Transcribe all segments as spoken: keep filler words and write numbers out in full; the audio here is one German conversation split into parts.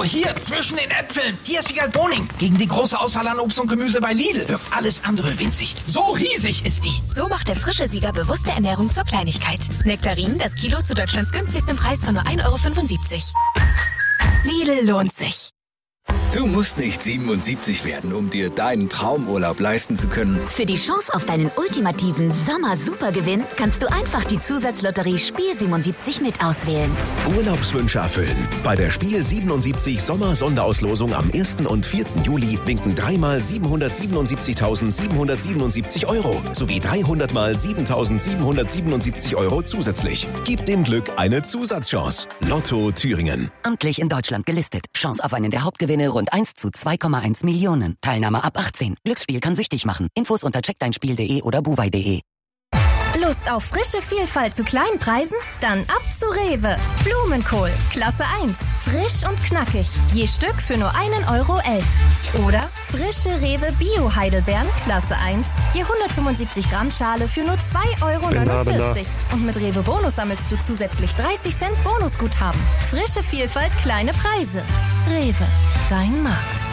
So, hier, zwischen den Äpfeln. Hier ist Wiegald Boning. Gegen die große Auswahl an Obst und Gemüse bei Lidl wirkt alles andere winzig. So riesig ist die. So macht der frische Sieger bewusste Ernährung zur Kleinigkeit. Nektarinen, das Kilo zu Deutschlands günstigstem Preis von nur ein Euro fünfundsiebzig. Lidl lohnt sich. Du musst nicht siebenundsiebzig werden, um dir deinen Traumurlaub leisten zu können. Für die Chance auf deinen ultimativen Sommer-Supergewinn kannst du einfach die Zusatzlotterie Spiel siebenundsiebzig mit auswählen. Urlaubswünsche erfüllen. Bei der Spiel siebenundsiebzig Sommer-Sonderauslosung am ersten und vierten Juli winken dreimal siebenhundertsiebenundsiebzigtausendsiebenhundertsiebenundsiebzig Euro sowie dreihundert mal siebentausendsiebenhundertsiebenundsiebzig Euro zusätzlich. Gib dem Glück eine Zusatzchance. Lotto Thüringen. Amtlich in Deutschland gelistet. Chance auf einen der Hauptgewinne rund eins zu zwei Komma eins Millionen. Teilnahme ab achtzehn. Glücksspiel kann süchtig machen. Infos unter check dein spiel punkt de oder buwei punkt de. Lust auf frische Vielfalt zu kleinen Preisen? Dann ab zu Rewe. Blumenkohl, Klasse eins. Frisch und knackig. Je Stück für nur einen Euro elf. Oder frische Rewe Bio-Heidelbeeren, Klasse eins. Je hundertfünfundsiebzig Gramm Schale für nur zwei Euro neunundvierzig. Und mit Rewe Bonus sammelst du zusätzlich dreißig Cent Bonusguthaben. Frische Vielfalt, kleine Preise. Rewe, dein Markt.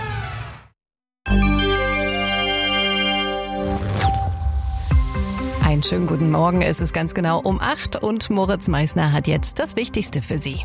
Einen schönen guten Morgen, es ist ganz genau um acht und Moritz Meissner hat jetzt das Wichtigste für Sie.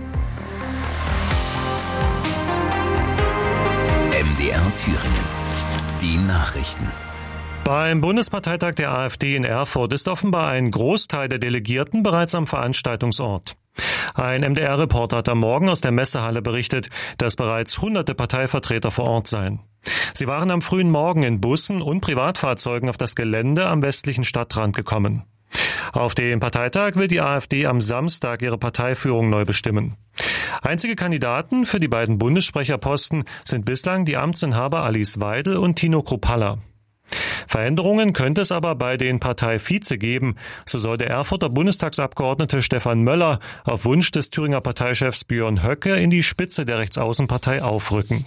M D R Thüringen. Die Nachrichten. Beim Bundesparteitag der AfD in Erfurt ist offenbar ein Großteil der Delegierten bereits am Veranstaltungsort. Ein M D R-Reporter hat am Morgen aus der Messehalle berichtet, dass bereits hunderte Parteivertreter vor Ort seien. Sie waren am frühen Morgen in Bussen und Privatfahrzeugen auf das Gelände am westlichen Stadtrand gekommen. Auf dem Parteitag will die AfD am Samstag ihre Parteiführung neu bestimmen. Einzige Kandidaten für die beiden Bundessprecherposten sind bislang die Amtsinhaber Alice Weidel und Tino Kruppalla. Veränderungen könnte es aber bei den Parteivize geben. So soll der Erfurter Bundestagsabgeordnete Stefan Möller auf Wunsch des Thüringer Parteichefs Björn Höcke in die Spitze der Rechtsaußenpartei aufrücken.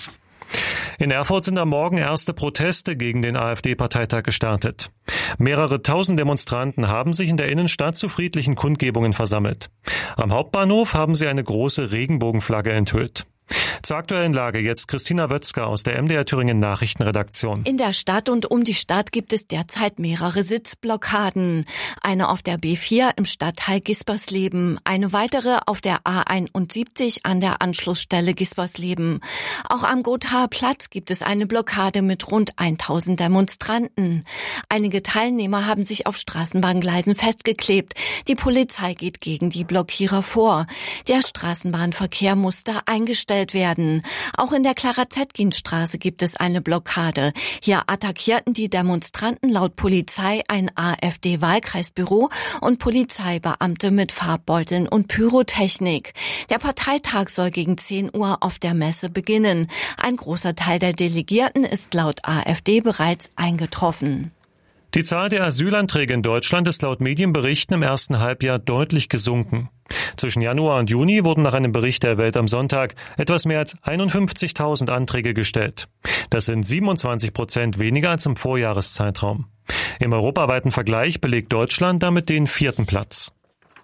In Erfurt sind am Morgen erste Proteste gegen den AfD-Parteitag gestartet. Mehrere tausend Demonstranten haben sich in der Innenstadt zu friedlichen Kundgebungen versammelt. Am Hauptbahnhof haben sie eine große Regenbogenflagge enthüllt. Zur aktuellen Lage jetzt Christina Wötzger aus der M D R Thüringen Nachrichtenredaktion. In der Stadt und um die Stadt gibt es derzeit mehrere Sitzblockaden. Eine auf der B vier im Stadtteil Gispersleben, eine weitere auf der A einundsiebzig an der Anschlussstelle Gispersleben. Auch am Gothaer Platz gibt es eine Blockade mit rund tausend Demonstranten. Einige Teilnehmer haben sich auf Straßenbahngleisen festgeklebt. Die Polizei geht gegen die Blockierer vor. Der Straßenbahnverkehr musste eingestellt werden. Auch in der Clara-Zetkin-Straße gibt es eine Blockade. Hier attackierten die Demonstranten laut Polizei ein AfD-Wahlkreisbüro und Polizeibeamte mit Farbbeuteln und Pyrotechnik. Der Parteitag soll gegen zehn Uhr auf der Messe beginnen. Ein großer Teil der Delegierten ist laut AfD bereits eingetroffen. Die Zahl der Asylanträge in Deutschland ist laut Medienberichten im ersten Halbjahr deutlich gesunken. Zwischen Januar und Juni wurden nach einem Bericht der Welt am Sonntag etwas mehr als einundfünfzigtausend Anträge gestellt. Das sind siebenundzwanzig Prozent weniger als im Vorjahreszeitraum. Im europaweiten Vergleich belegt Deutschland damit den vierten Platz.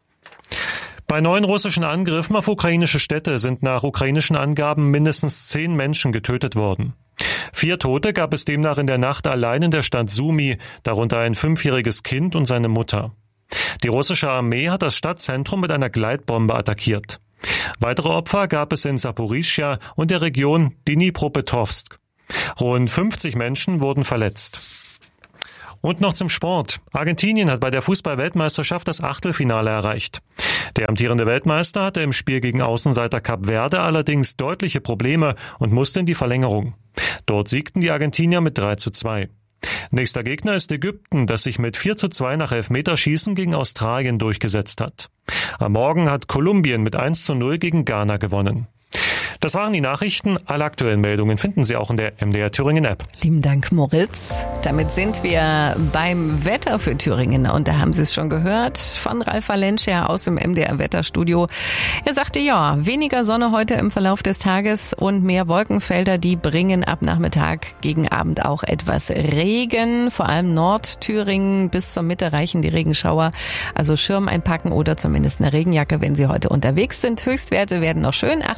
Bei neuen russischen Angriffen auf ukrainische Städte sind nach ukrainischen Angaben mindestens zehn Menschen getötet worden. Vier Tote gab es demnach in der Nacht allein in der Stadt Sumy, darunter ein fünfjähriges Kind und seine Mutter. Die russische Armee hat das Stadtzentrum mit einer Gleitbombe attackiert. Weitere Opfer gab es in Saporischschja und der Region Dnipropetrovsk. Rund fünfzig Menschen wurden verletzt. Und noch zum Sport. Argentinien hat bei der Fußball-Weltmeisterschaft das Achtelfinale erreicht. Der amtierende Weltmeister hatte im Spiel gegen Außenseiter Kap Verde allerdings deutliche Probleme und musste in die Verlängerung. Dort siegten die Argentinier mit drei zu zwei. Nächster Gegner ist Ägypten, das sich mit vier zu zwei nach Elfmeterschießen gegen Australien durchgesetzt hat. Am Morgen hat Kolumbien mit eins zu null gegen Ghana gewonnen. Das waren die Nachrichten. Alle aktuellen Meldungen finden Sie auch in der M D R Thüringen App. Lieben Dank, Moritz. Damit sind wir beim Wetter für Thüringen. Und da haben Sie es schon gehört von Ralf Valencia aus dem M D R Wetterstudio. Er sagte, ja, weniger Sonne heute im Verlauf des Tages und mehr Wolkenfelder, die bringen ab Nachmittag gegen Abend auch etwas Regen. Vor allem Nordthüringen bis zur Mitte reichen die Regenschauer. Also Schirm einpacken oder zumindest eine Regenjacke, wenn Sie heute unterwegs sind. Höchstwerte werden noch schön, achtzehn bis vierundzwanzig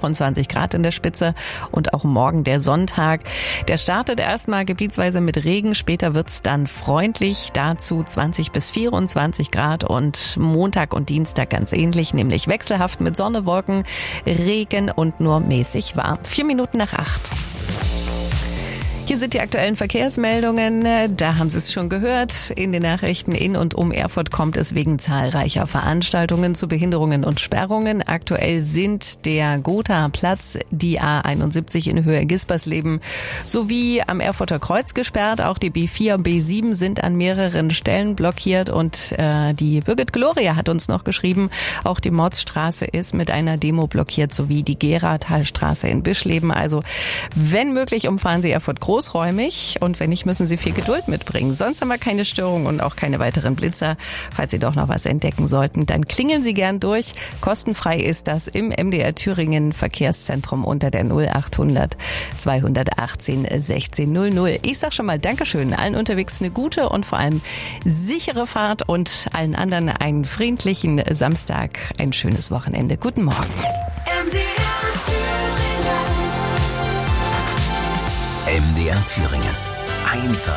vierundzwanzig Grad in der Spitze und auch morgen der Sonntag. Der startet erstmal gebietsweise mit Regen, später wird's dann freundlich, dazu zwanzig bis vierundzwanzig Grad und Montag und Dienstag ganz ähnlich, nämlich wechselhaft mit Sonne, Wolken, Regen und nur mäßig warm. Vier Minuten nach acht. Hier sind die aktuellen Verkehrsmeldungen. Da haben Sie es schon gehört. In den Nachrichten in und um Erfurt kommt es wegen zahlreicher Veranstaltungen zu Behinderungen und Sperrungen. Aktuell sind der Gotha-Platz, die A einundsiebzig in Höhe Gispersleben sowie am Erfurter Kreuz gesperrt. Auch die B vier und B sieben sind an mehreren Stellen blockiert. Und äh, die Birgit Gloria hat uns noch geschrieben, auch die Motzstraße ist mit einer Demo blockiert, sowie die Geratalstraße in Bischleben. Also wenn möglich, umfahren Sie Erfurt großräumig und wenn nicht, müssen Sie viel Geduld mitbringen. Sonst haben wir keine Störungen und auch keine weiteren Blitzer. Falls Sie doch noch was entdecken sollten, dann klingeln Sie gern durch. Kostenfrei ist das im M D R Thüringen Verkehrszentrum unter der null achthundert zweihundertachtzehn sechzehn null null. Ich sag schon mal Dankeschön. Allen unterwegs eine gute und vor allem sichere Fahrt und allen anderen einen friedlichen Samstag, ein schönes Wochenende. Guten Morgen. M D R Thüringen. M D R Thüringen. Einfach